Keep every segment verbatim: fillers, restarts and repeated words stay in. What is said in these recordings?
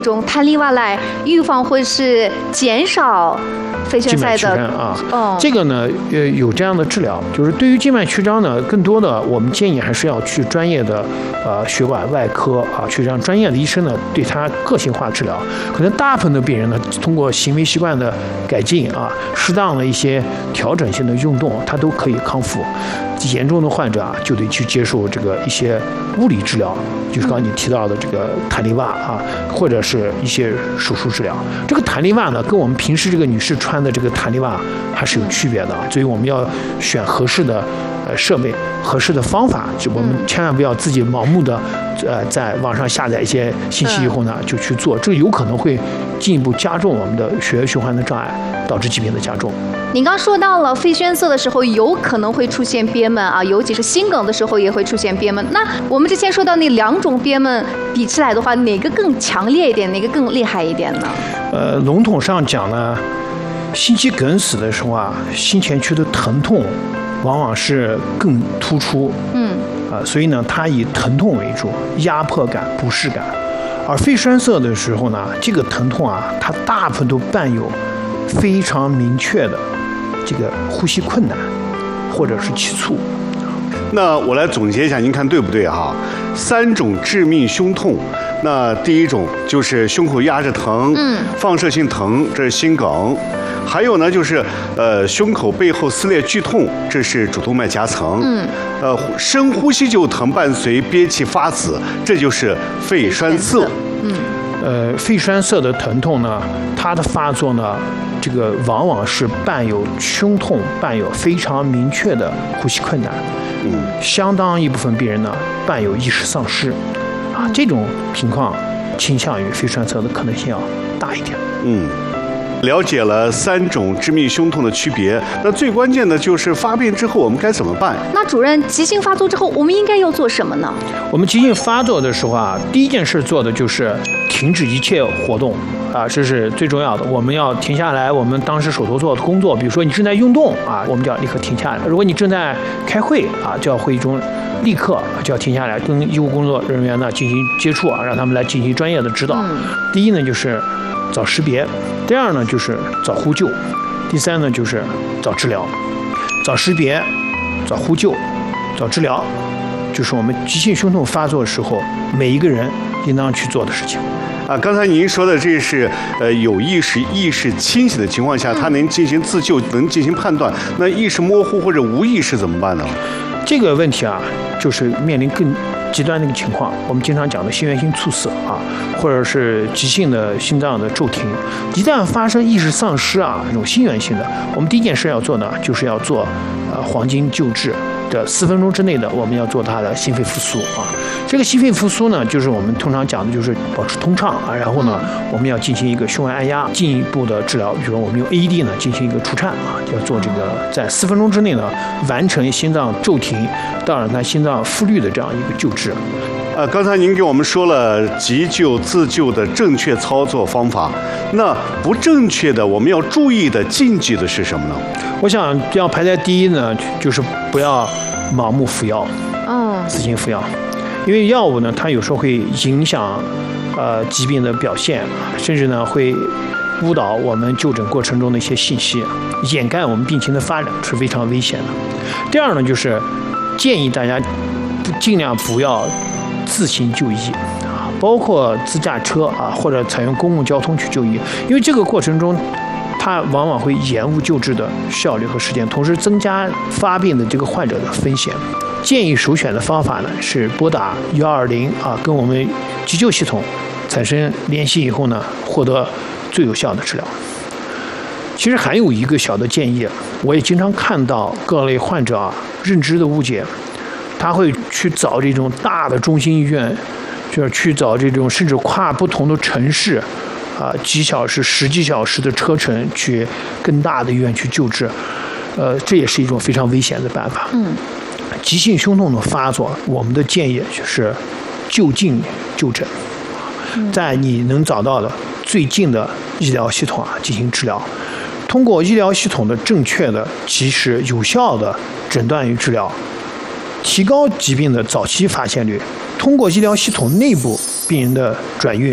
中弹力袜来预防或是减少肺栓塞的啊，哦、这个呢，呃，有这样的治疗，就是对于静脉曲张呢，更多的我们建议还是要去专业的呃血管外科啊，去让专业的医生呢对他个性化治疗。可能大部分的病人呢，通过行为习惯的改进啊，适当的一些调整性的运动，他都可以康复。严重的患者啊，就得去接受这个一些物理治疗，就是刚才你提到的这个弹力袜啊，或者是一些手术治疗。这个弹力袜呢，跟我们平时这个女士穿的这个弹力袜还是有区别的，所以我们要选合适的呃设备、合适的方法。就我们千万不要自己盲目的呃在网上下载一些信息以后呢就去做，这有可能会进一步加重我们的血液循环的障碍，导致疾病的加重。 您刚说到了肺栓塞的时候有可能会出现憋闷啊，尤其是心梗的时候也会出现憋闷。那我们之前说到那两种憋闷比起来的话，哪个更强烈一点，哪个更厉害一点呢？ 呃，笼统上讲呢，心肌梗死的时候啊，心前区的疼痛往往是更突出，嗯，啊、呃，所以呢，它以疼痛为主，压迫感、不适感。而肺栓塞的时候呢，这个疼痛啊，它大部分都伴有非常明确的这个呼吸困难，或者是气促。 那我来总结一下，您看对不对哈？三种致命胸痛，那第一种就是胸口压着疼，嗯，放射性疼，这是心梗。还有呢，就是呃胸口背后撕裂剧痛，这是主动脉夹层。嗯，呃深呼吸就疼，伴随憋气发紫，这就是肺栓塞。 嗯，呃肺栓塞的疼痛呢，它的发作呢，这个往往是伴有胸痛，伴有非常明确的呼吸困难。嗯，相当一部分病人呢伴有意识丧失，啊，这种情况倾向于肺栓塞的可能性要大一点。 嗯。了解了三种致命胸痛的区别，那最关键的就是发病之后我们该怎么办？ 那主任，急性发作之后我们应该要做什么呢？ 我们急性发作的时候啊，第一件事做的就是停止一切活动啊，这是最重要的。我们要停下来我们当时手头做的工作，比如说你正在运动啊，我们就要立刻停下来；如果你正在开会啊，就要会议中立刻就要停下来，跟医务工作人员呢进行接触啊，让他们来进行专业的指导。嗯、第一呢就是早识别，第二呢就是早呼救，第三呢就是早治疗。早识别、早呼救、早治疗，就是我们急性胸痛发作的时候每一个人应当去做的事情。 啊，刚才您说的这是呃有意识、意识清醒的情况下，他能进行自救，能进行判断。那意识模糊或者无意识怎么办呢？ 这个问题啊，就是面临更极端的一个情况，我们经常讲的心源性猝死啊，或者是急性的心脏的骤停。一旦发生意识丧失啊，这种心源性的，我们第一件事要做呢，就是要做呃黄金救治的四分钟之内的，我们要做它的心肺复苏啊。这个心肺复苏呢，就是我们通常讲的就是保持通畅啊，然后呢，我们要进行一个胸外按压，进一步的治疗，比如说我们用 A E D 呢进行一个除颤啊，要做这个在四分钟之内呢完成心脏骤停到让它心脏复律的这样一个救治。 呃，刚才您给我们说了急救自救的正确操作方法，那不正确的我们要注意的禁忌的是什么呢？ 我想要排在第一呢，就是不要盲目服药，嗯，自行服药，因为药物呢，它有时候会影响呃疾病的表现，甚至呢会误导我们就诊过程中的一些信息，掩盖我们病情的发展，是非常危险的。第二呢，就是建议大家尽量不要自行就医啊，包括自驾车啊，或者采用公共交通去就医，因为这个过程中它往往会延误救治的效率和时间，同时增加发病的这个患者的风险。建议首选的方法呢是拨打一二零啊，跟我们急救系统产生联系以后呢，获得最有效的治疗。其实还有一个小的建议，我也经常看到各类患者啊认知的误解，他会去找这种大的中心医院，就是去找这种甚至跨不同的城市啊，几小时、十几小时的车程去更大的医院去救治，呃，这也是一种非常危险的办法。嗯，急性胸痛的发作，我们的建议就是就近就诊，在你能找到的最近的医疗系统啊进行治疗。通过医疗系统的正确的、及时、有效的诊断与治疗，提高疾病的早期发现率。通过医疗系统内部病人的转运，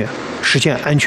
实现安全。